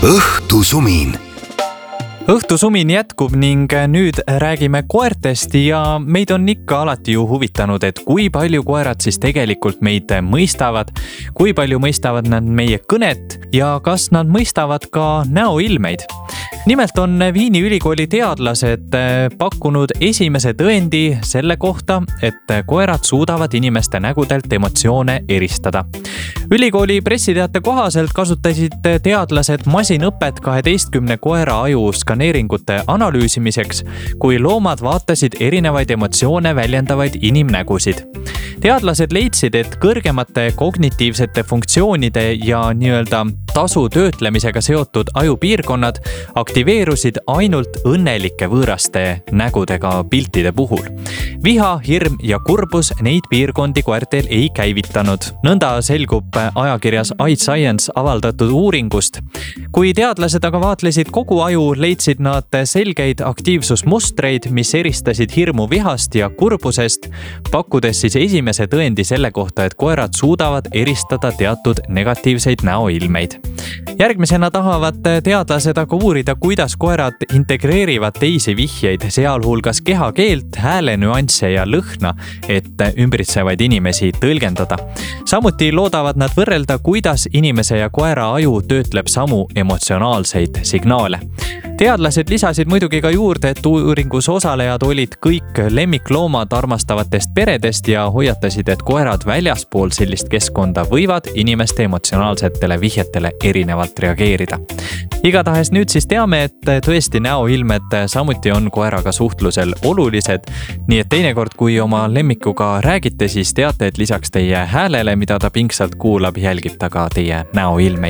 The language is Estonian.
õhtusumin. Õhtusumin jätkub ning nüüd räägime koertest ja meid on ikka alati ju huvitanud, et kui palju koerad siis tegelikult meid mõistavad, kui palju mõistavad nad meie kõnet ja kas nad mõistavad ka näoilmeid. Nimelt on Viini ülikooli teadlased pakkunud esimese tõendi selle kohta, et koerad suudavad inimeste nägudelt emotsioone eristada. Ülikooli pressiteate kohaselt kasutasid teadlased masinõpet 12 koera aju skaneeringute analüüsimiseks, kui loomad vaatasid erinevaid emotsioone väljendavaid inimnägusid. Teadlased leidsid, et kõrgemate kognitiivsete funktsioonide ja nii-öelda tasu töötlemisega seotud ajupiirkonnad aktiveerusid ainult õnnelike võõraste nägudega piltide puhul. Viha, hirm ja kurbus neid piirkondi koertel ei käivitanud. Nõnda selgub ajakirjas iScience avaldatud uuringust. Kui teadlased aga vaatlesid kogu aju, leidsid nad selgeid aktiivsusmustreid, mis eristasid hirmu vihast ja kurbusest, pakkudes siis esimese tõendi selle kohta, et koerad suudavad eristada teatud negatiivseid näoilmeid. Järgmisena tahavad teadlased aga uurida, kuidas koerad integreerivad teisi vihjeid, sealhulgas kehakeelt, häälenüansse ja lõhna, et ümbritsevaid inimesi tõlgendada. Samuti loodavad nad võrrelda, kuidas inimese ja koera aju töötleb samu emotsionaalseid signaale. Teadlased lisasid muidugi ka juurde, et uuringus osalejad olid kõik lemmikloomad armastavatest peredest ja hoiatasid, et koerad väljaspool sellist keskkonda võivad inimeste emotsionaalsetele vihjetele erinevalt reageerida. Igatahes nüüd siis teame, et tõesti näoilmed samuti on koeraga suhtlusel olulised, nii et teinekord, kui oma lemmikuga räägite, siis teate, et lisaks teie häälele, mida ta pingsalt kuulab, jälgib ta ka teie näoilmeid.